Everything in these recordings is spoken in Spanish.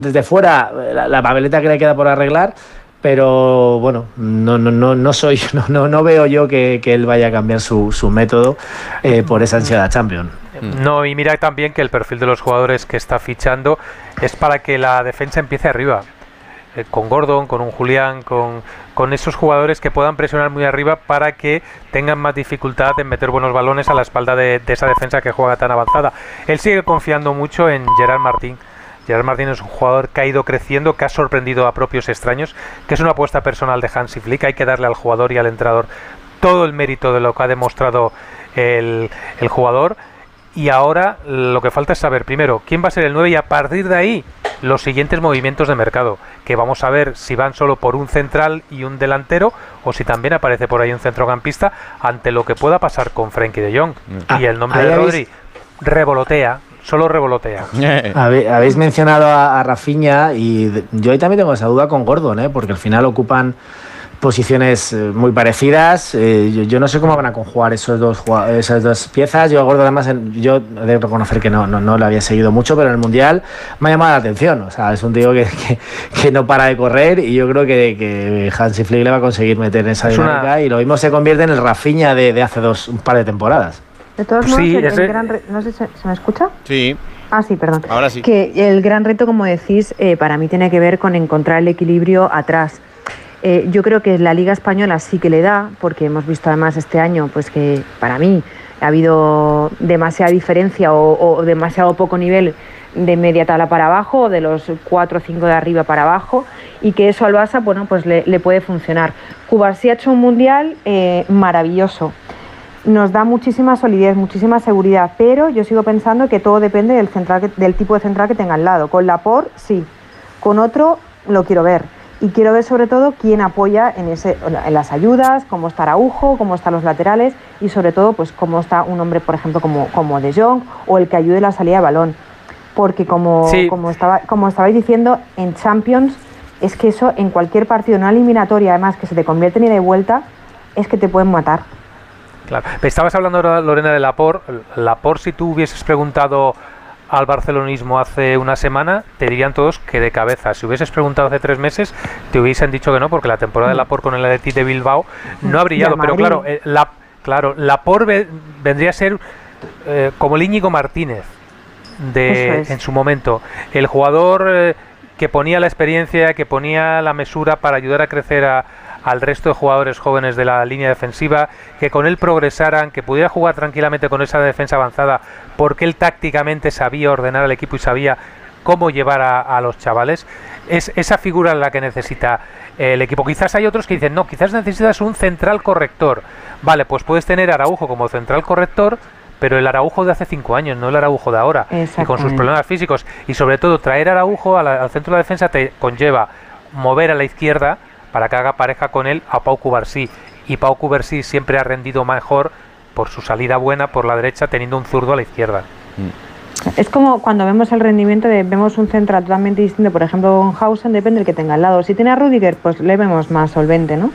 desde fuera la papeleta que le queda por arreglar, pero bueno, no veo yo que él vaya a cambiar su método por esa ansiedad Champions. No, y mira también que el perfil de los jugadores que está fichando es para que la defensa empiece arriba. Con Gordon, con un Julián, con esos jugadores que puedan presionar muy arriba para que tengan más dificultad en meter buenos balones a la espalda de esa defensa que juega tan avanzada. Él sigue confiando mucho en Gerard Martín. Gerard Martín es un jugador que ha ido creciendo, que ha sorprendido a propios extraños, que es una apuesta personal de Hansi Flick. Hay que darle al jugador y al entrenador todo el mérito de lo que ha demostrado el jugador. Y ahora lo que falta es saber primero quién va a ser el 9 y a partir de ahí los siguientes movimientos de mercado, que vamos a ver si van solo por un central y un delantero o si también aparece por ahí un centrocampista ante lo que pueda pasar con Frenkie de Jong. Y el nombre de Rodri revolotea, solo revolotea. Habéis mencionado a Rafinha y yo ahí también tengo esa duda con Gordon, porque al final ocupan posiciones muy parecidas. Yo no sé cómo van a conjugar esas dos piezas. Yo a Gordon, además, yo he de reconocer que no lo había seguido mucho, pero en el Mundial me ha llamado la atención. O sea, es un tío que no para de correr y yo creo que Hansi Flick le va a conseguir meter en esa dinámica y lo mismo se convierte en el Rafinha de hace un par de temporadas. De todos modos, no sé si se me escucha. Sí. Ah, sí, perdón. Ahora sí. Que el gran reto, como decís, para mí tiene que ver con encontrar el equilibrio atrás. Yo creo que la Liga Española sí que le da, porque hemos visto además este año pues que para mí ha habido demasiada diferencia o demasiado poco nivel de media tabla para abajo o de los 4 o 5 de arriba para abajo, y que eso al Barça pues le puede funcionar. Cubarsí ha hecho un Mundial maravilloso, nos da muchísima solidez, muchísima seguridad, pero yo sigo pensando que todo depende del tipo de central que tenga al lado. Con Laporte sí, con otro lo quiero ver. Y quiero ver sobre todo quién apoya en las ayudas, cómo está Araujo, cómo están los laterales y sobre todo pues cómo está un hombre, por ejemplo, como De Jong o el que ayude la salida de balón. Porque como estabais diciendo, en Champions es que eso en cualquier partido, en una eliminatoria además que se te convierte en ida y vuelta, es que te pueden matar. Claro. Estabas hablando ahora, Lorena, de Laporte. Laporte, si tú hubieses preguntado al barcelonismo hace una semana, te dirían todos que de cabeza. Si hubieses preguntado hace 3 meses, te hubiesen dicho que no, porque la temporada de Laporte con el Athletic de Bilbao no ha brillado. Pero claro, Laporte vendría a ser como el Íñigo Martínez en su momento. El jugador que ponía la experiencia, que ponía la mesura para ayudar a crecer al resto de jugadores jóvenes de la línea defensiva, que con él progresaran, que pudiera jugar tranquilamente con esa defensa avanzada, porque él tácticamente sabía ordenar al equipo y sabía cómo llevar a los chavales. Es esa figura la que necesita el equipo. Quizás hay otros que dicen, no, quizás necesitas un central corrector. Vale, pues puedes tener a Araujo como central corrector, pero el Araujo de hace 5 años, no el Araujo de ahora, y con sus problemas físicos. Y sobre todo, traer a Araujo al centro de la defensa te conlleva mover a la izquierda para que haga pareja con él a Pau Cubarsí. Y Pau Cubarsí siempre ha rendido mejor por su salida buena por la derecha, teniendo un zurdo a la izquierda. Es como cuando vemos el rendimiento vemos un central totalmente distinto, por ejemplo con Hausen, depende del que tenga al lado. Si tiene a Rüdiger, pues le vemos más solvente, ¿no?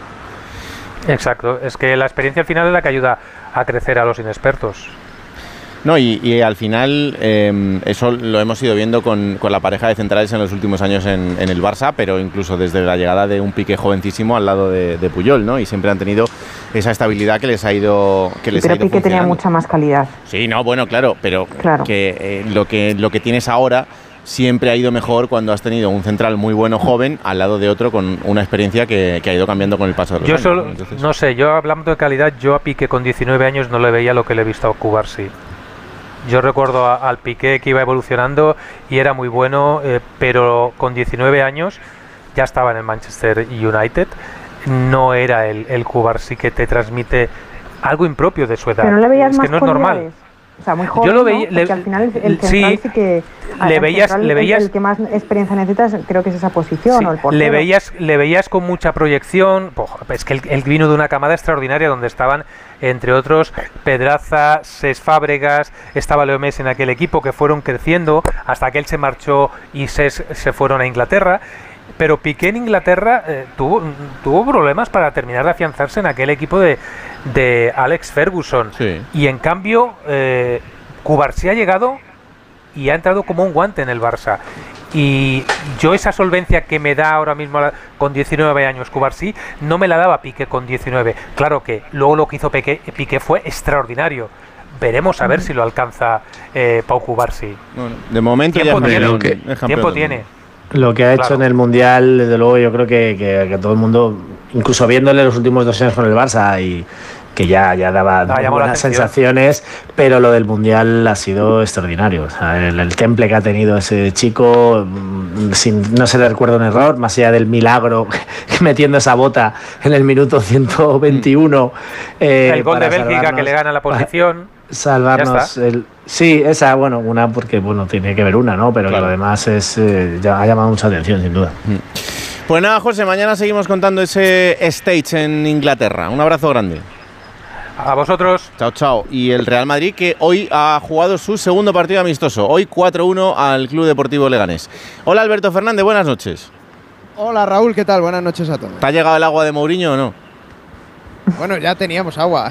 Exacto, es que la experiencia al final es la que ayuda a crecer a los inexpertos. No, y al final eso lo hemos ido viendo con la pareja de centrales en los últimos años en el Barça, pero incluso desde la llegada de un Piqué jovencísimo al lado de Puyol, ¿no? Y siempre han tenido esa estabilidad que les ha ido Pero Piqué tenía mucha más calidad. Sí, no, bueno, claro, pero que lo que tienes ahora siempre ha ido mejor cuando has tenido un central muy bueno joven al lado de otro con una experiencia que ha ido cambiando con el paso de los años. Entonces, no sé, yo hablando de calidad, yo a Piqué con 19 años no le veía lo que le he visto a Cubarsí. Yo recuerdo al Piqué que iba evolucionando y era muy bueno, pero con 19 años ya estaba en el Manchester United. No era el Cubarsí que te transmite algo impropio de su edad. Pero no le veías es más que no es normal. O sea, muy joven, yo lo veía, ¿no? Porque al final el central sí que... Le veías, el que más experiencia necesitas creo que es esa posición, o el portero. Le veías con mucha proyección. Es que él vino de una camada extraordinaria donde estaban, entre otros, Pedraza, Cesc Fábregas, estaba Leo Messi en aquel equipo, que fueron creciendo hasta que él se marchó y Cesc se fueron a Inglaterra. Pero Piqué en Inglaterra tuvo problemas para terminar de afianzarse en aquel equipo de Alex Ferguson. Sí. Y en cambio, Cubarsí ha llegado y ha entrado como un guante en el Barça. Y yo esa solvencia que me da ahora mismo con 19 años Cubarsí, no me la daba Piqué con 19. Claro que luego lo que hizo Piqué fue extraordinario. Veremos a ver si lo alcanza Pau Cubarsí. Bueno, de momento tiempo tiene. Lo que ha hecho en el Mundial, desde luego, yo creo que todo el mundo, incluso viéndole los últimos 2 años con el Barça, y que ya daba buenas sensaciones, pero lo del Mundial ha sido extraordinario. O sea, el temple que ha tenido ese chico, no se le recuerda un error, más allá del milagro metiendo esa bota en el minuto 121. El gol de Bélgica que le gana la posición. Salvarnos sí, esa, bueno, una porque tiene que ver una, ¿no? Pero claro, lo demás ya ha llamado mucha atención, sin duda. Pues nada, José, mañana seguimos contando ese stage en Inglaterra. Un abrazo grande. A vosotros. Chao, chao. Y el Real Madrid, que hoy ha jugado su segundo partido amistoso. Hoy 4-1 al Club Deportivo Leganés. Hola, Alberto Fernández, buenas noches. Hola, Raúl, ¿qué tal? Buenas noches a todos. ¿Te ha llegado el agua de Mourinho o no? Bueno, ya teníamos agua.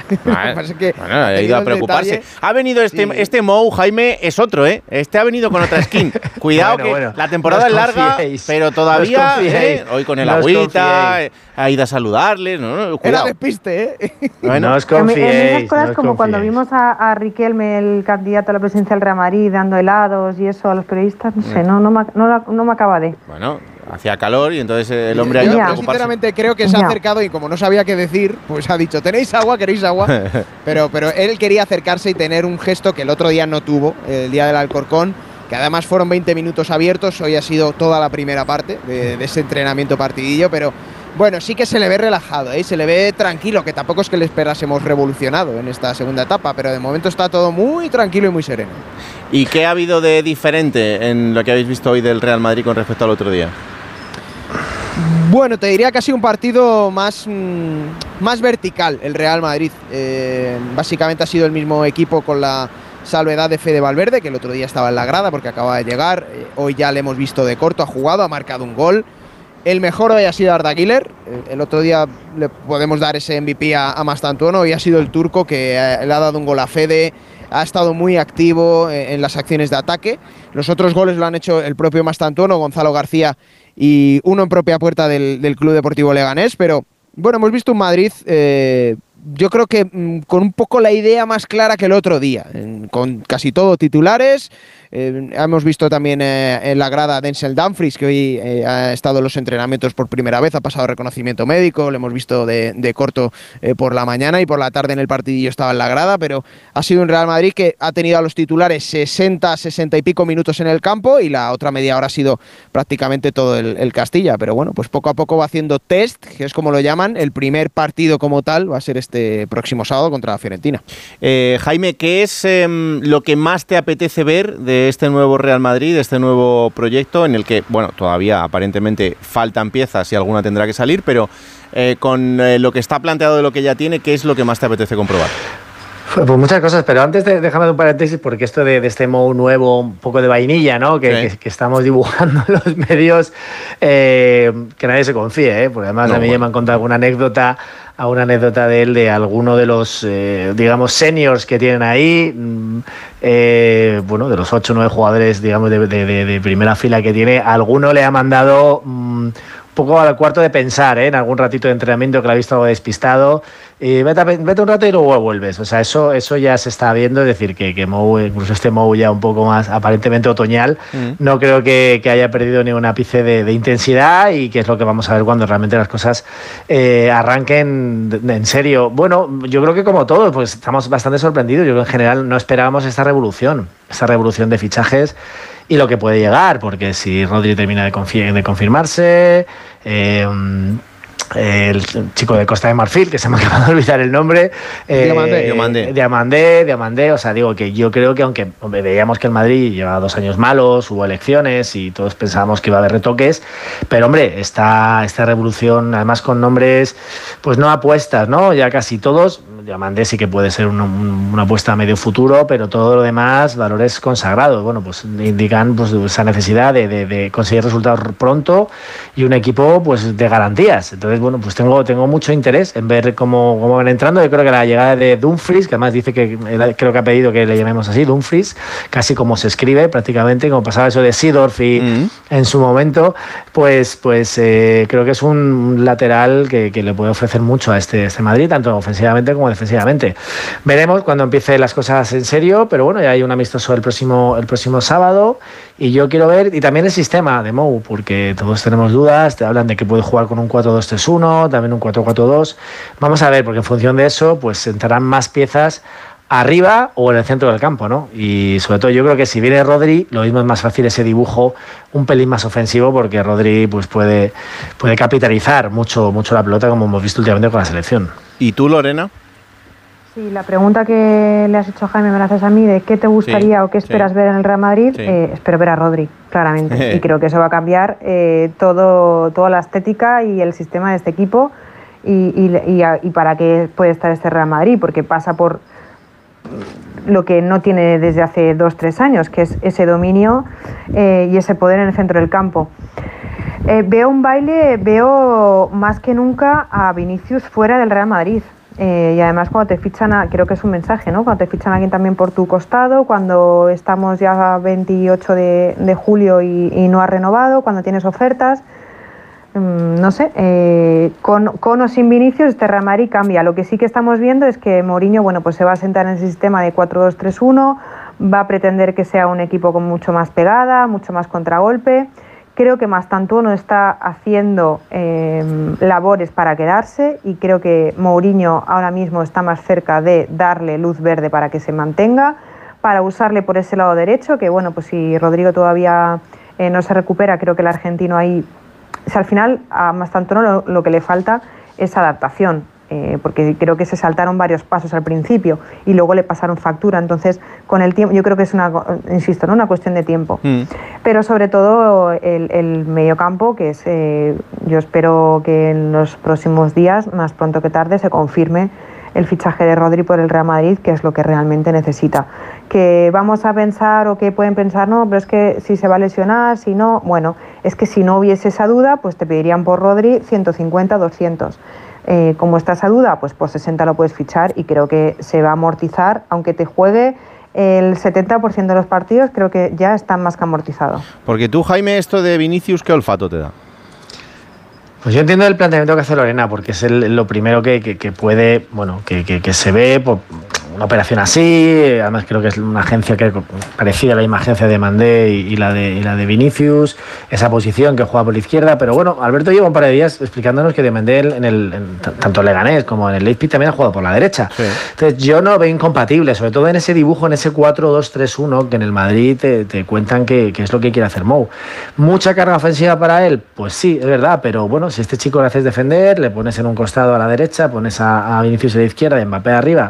Ha ido a preocuparse. Ha venido este Mou, Jaime, es otro, ¿eh? Este ha venido con otra skin. Cuidado la temporada es larga, pero todavía hoy con el agüita, ha ido a saludarles. No, era despiste, ¿eh? Bueno, no os confiéis. En esas cosas, como cuando vimos a Riquelme, el candidato a la presidencia del Real Madrid, dando helados y eso a los periodistas, no sé, no me acaba de... Bueno, hacía calor y entonces el hombre ha ido a preocuparse. Yo sinceramente creo que se ha acercado y como no sabía qué decir, pues ha dicho, ¿tenéis agua? ¿Queréis agua? Pero él quería acercarse y tener un gesto que el otro día no tuvo, el día del Alcorcón, que además fueron 20 minutos abiertos, hoy ha sido toda la primera parte de ese entrenamiento partidillo, pero bueno, sí que se le ve relajado, se le ve tranquilo, que tampoco es que le esperásemos revolucionado en esta segunda etapa, pero de momento está todo muy tranquilo y muy sereno. ¿Y qué ha habido de diferente en lo que habéis visto hoy del Real Madrid con respecto al otro día? Bueno, te diría que ha sido un partido más vertical el Real Madrid. Básicamente ha sido el mismo equipo con la salvedad de Fede Valverde, que el otro día estaba en la grada porque acaba de llegar. Hoy ya le hemos visto de corto, ha jugado, ha marcado un gol. El mejor hoy ha sido Arda Güler. El otro día le podemos dar ese MVP a Mastantuono. Hoy ha sido el turco que le ha dado un gol a Fede. Ha estado muy activo en las acciones de ataque. Los otros goles lo han hecho el propio Mastantuono, Gonzalo García y uno en propia puerta del Club Deportivo Leganés. Pero bueno, hemos visto un Madrid, yo creo que con un poco la idea más clara que el otro día, con casi todo titulares. Hemos visto también en la grada a Denzel Dumfries, que hoy ha estado en los entrenamientos por primera vez, ha pasado reconocimiento médico, lo hemos visto de corto por la mañana y por la tarde en el partidillo estaba en la grada, pero ha sido un Real Madrid que ha tenido a los titulares 60 y pico minutos en el campo y la otra media hora ha sido prácticamente todo el Castilla, pero bueno, pues poco a poco va haciendo test, que es como lo llaman. El primer partido como tal va a ser este próximo sábado contra la Fiorentina. Jaime, ¿qué es lo que más te apetece ver de este nuevo Real Madrid, de este nuevo proyecto en el que, bueno, todavía aparentemente faltan piezas y alguna tendrá que salir, pero con lo que está planteado de lo que ya tiene, ¿qué es lo que más te apetece comprobar? Pues muchas cosas, pero antes déjame un paréntesis, porque esto de este Mou nuevo, un poco de vainilla, ¿no? Que estamos dibujando en los medios, que nadie se confíe, porque además a mí ya me han contado alguna anécdota de él, de alguno de los, digamos, seniors que tienen ahí, bueno, de los 8 o 9 jugadores, digamos, de primera fila que tiene, alguno le ha mandado un poco al cuarto de pensar, en algún ratito de entrenamiento que lo ha visto algo despistado, vete un rato y luego vuelves. O sea, eso ya se está viendo, es decir, que Mou, incluso este Mou ya un poco más aparentemente otoñal, no creo que haya perdido ni un ápice de intensidad, y que es lo que vamos a ver cuando realmente las cosas arranquen en serio. Bueno, yo creo que como todos, pues estamos bastante sorprendidos. Yo creo que en general no esperábamos esta revolución de fichajes y lo que puede llegar, porque si Rodri termina de confirmarse, el chico de Costa de Marfil, que se me acaba de olvidar el nombre, Diamandé, o sea, digo que yo creo que aunque veíamos que el Madrid llevaba 2 años malos, hubo elecciones y todos pensábamos que iba a haber retoques, pero hombre, esta revolución, además con nombres, pues no apuestas, ¿no? Ya casi todos, Diomandé sí que puede ser una apuesta a medio futuro, pero todo lo demás, valores consagrados. Bueno, pues indican pues esa necesidad de conseguir resultados pronto y un equipo pues de garantías. Entonces, bueno, pues tengo mucho interés en ver cómo van entrando. Yo creo que la llegada de Dumfries, que además dice que creo que ha pedido que le llamemos así, Dumfries, casi como se escribe prácticamente, como pasaba eso de Seedorf y en su momento, pues creo que es un lateral que le puede ofrecer mucho a este Madrid, tanto ofensivamente como defensivamente. Veremos cuando empiece las cosas en serio, pero bueno, ya hay un amistoso el próximo sábado y yo quiero ver, y también el sistema de Mou, porque todos tenemos dudas, te hablan de que puede jugar con un 4-2-3-1, también un 4-4-2. Vamos a ver, porque en función de eso, pues entrarán más piezas arriba o en el centro del campo, ¿no? Y sobre todo yo creo que si viene Rodri, lo mismo es más fácil ese dibujo un pelín más ofensivo, porque Rodri pues puede capitalizar mucho la pelota, como hemos visto últimamente con la selección. ¿Y tú, Lorena? Sí, la pregunta que le has hecho a Jaime me la haces a mí, de qué te gustaría o qué esperas ver en el Real Madrid. Espero ver a Rodri, claramente, y creo que eso va a cambiar toda la estética y el sistema de este equipo y para qué puede estar este Real Madrid, porque pasa por lo que no tiene desde hace 2-3 años, que es ese dominio y ese poder en el centro del campo. Veo un baile, veo más que nunca a Vinicius fuera del Real Madrid. Y además cuando te fichan, creo que es un mensaje, ¿no? Cuando te fichan a alguien también por tu costado, cuando estamos ya a 28 de julio y no has renovado, cuando tienes ofertas. No sé, con o sin Vinicius este Real Madrid cambia. Lo que sí que estamos viendo es que Mourinho, bueno, pues se va a sentar en ese sistema de 4-2-3-1, va a pretender que sea un equipo con mucho más pegada, mucho más contragolpe. Creo que Mastantuono está haciendo labores para quedarse y creo que Mourinho ahora mismo está más cerca de darle luz verde para que se mantenga, para usarle por ese lado derecho, que bueno, pues si Rodrigo todavía no se recupera, creo que el argentino ahí... O sea, al final a Mastantuono lo que le falta es adaptación, porque creo que se saltaron varios pasos al principio y luego le pasaron factura. Entonces, con el tiempo, yo creo que es insisto, ¿no? Una cuestión de tiempo. Pero sobre todo el mediocampo, que es, yo espero que en los próximos días, más pronto que tarde, se confirme el fichaje de Rodri por el Real Madrid, que es lo que realmente necesita. Que vamos a pensar o que pueden pensar, no, pero es que si se va a lesionar, si no, bueno, es que si no hubiese esa duda, pues te pedirían por Rodri 150, 200. Como está esa duda, pues por 60 lo puedes fichar y creo que se va a amortizar, aunque te juegue el 70% de los partidos, creo que ya están más que amortizados. Porque tú, Jaime, esto de Vinicius, ¿qué olfato te da? Pues yo entiendo el planteamiento que hace Lorena, porque es lo primero que puede, bueno, que se ve por una operación así. Además creo que es una agencia que parecida a la misma agencia de Mandé y la de Vinicius, esa posición que juega por la izquierda. Pero bueno, Alberto lleva un par de días explicándonos que de Mandé tanto en Leganés como en el Leipzig también ha jugado por la derecha. Sí. Entonces yo no lo veo incompatible, sobre todo en ese dibujo, en ese 4-2-3-1 que en el Madrid te cuentan que es lo que quiere hacer Mou. ¿Mucha carga ofensiva para él? Pues sí, es verdad, pero bueno, si este chico le haces defender, le pones en un costado a la derecha, pones a Vinicius a la izquierda y Mbappé arriba,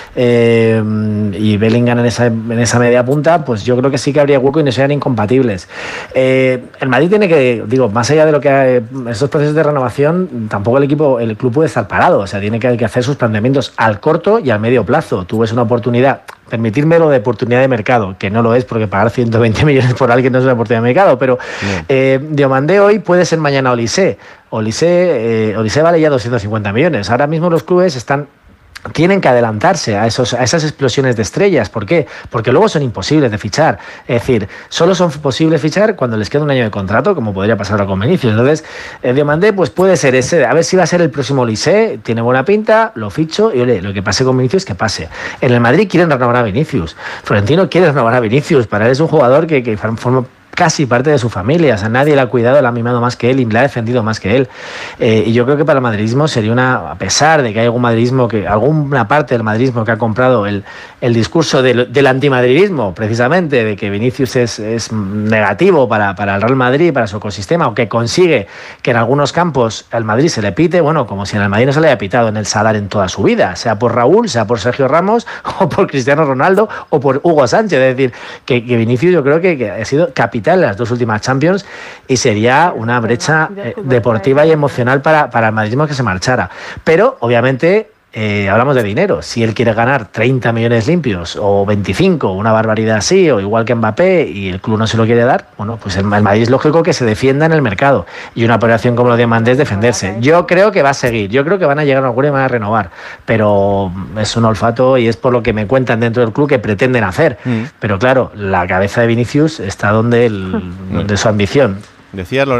y Bellingham en esa media punta, pues yo creo que sí que habría hueco y no serían incompatibles. El Madrid tiene que, digo, más allá de lo que estos procesos de renovación, tampoco el club puede estar parado, o sea, tiene que hacer sus planteamientos al corto y al medio plazo. Tú ves una oportunidad, permitírmelo de oportunidad de mercado, que no lo es porque pagar 120 millones por alguien no es una oportunidad de mercado, pero Diomandé hoy puede ser mañana Olise vale ya 250 millones. Ahora mismo los clubes tienen que adelantarse a esas explosiones de estrellas. ¿Por qué? Porque luego son imposibles de fichar. Es decir, solo son posibles fichar cuando les queda un año de contrato, como podría pasar ahora con Vinicius. Entonces, Diomandé pues puede ser ese. A ver si va a ser el próximo Olise. Tiene buena pinta, lo ficho y ole, lo que pase con Vinicius, que pase. En el Madrid quieren renovar a Vinicius. Florentino quiere renovar a Vinicius. Para él es un jugador que forma casi parte de su familia, o sea, nadie le ha cuidado, le ha mimado más que él y le ha defendido más que él. Y yo creo que para el madridismo sería a pesar de que hay alguna parte del madridismo que ha comprado el discurso del antimadridismo, precisamente, de que Vinicius es negativo para el Real Madrid, para su ecosistema, o que consigue que en algunos campos al Madrid se le pite, bueno, como si en el Madrid no se le haya pitado en el Sadar en toda su vida, sea por Raúl, sea por Sergio Ramos, o por Cristiano Ronaldo, o por Hugo Sánchez. Es decir, que Vinicius yo creo que ha sido capital en las dos últimas Champions y sería una brecha deportiva y emocional para el madridismo que se marchara. Pero, obviamente, hablamos de dinero. Si él quiere ganar 30 millones limpios o 25, una barbaridad así, o igual que Mbappé, y el club no se lo quiere dar, bueno, pues el Madrid es lógico que se defienda en el mercado. Y una operación como lo de Mandé es defenderse. Yo creo que va a seguir. Yo creo que van a llegar a un acuerdo y van a renovar. Pero es un olfato y es por lo que me cuentan dentro del club que pretenden hacer. Pero claro, la cabeza de Vinicius está donde su ambición. Decías,